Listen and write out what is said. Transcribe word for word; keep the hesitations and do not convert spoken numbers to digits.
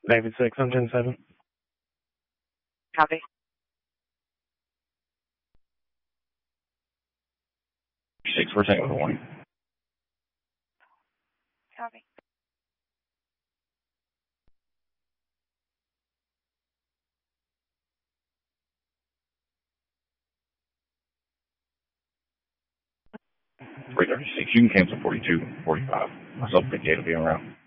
David six, I'm ten seven. Copy. Six, we're taking the warning. Copy. three thirty-six, you can cancel forty-two, forty-five. Myself, Big Gate will be around.